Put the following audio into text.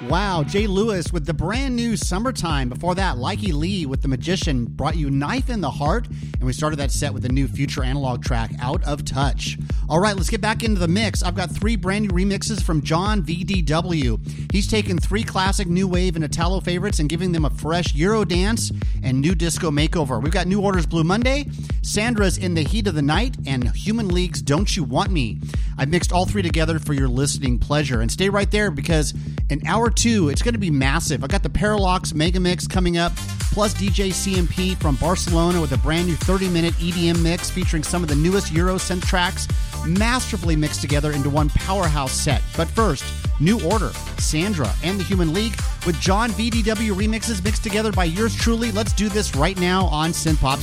Wow, Jay Lewis with the brand new Summertime. Before that, Likey Lee with The Magician brought you Knife in the Heart, and we started that set with the new Future Analog track, Out of Touch. All right, let's get back into the mix. I've got 3 brand new remixes from John VDW. He's taken 3 classic new wave and Italo favorites and giving them a fresh Euro dance and new disco makeover. We've got New Order's Blue Monday, Sandra's In the Heat of the Night, and Human League's Don't You Want Me. I've mixed all 3 together for your listening pleasure. And stay right there because in hour 2, it's going to be massive. I got the Parallax Mega Mix coming up, plus DJ CMP from Barcelona with a brand new 30-minute EDM mix featuring some of the newest Euro synth tracks, masterfully mixed together into one powerhouse set. But first, New Order, Sandra, and the Human League with John VDW remixes mixed together by yours truly. Let's do this right now on Synth Pop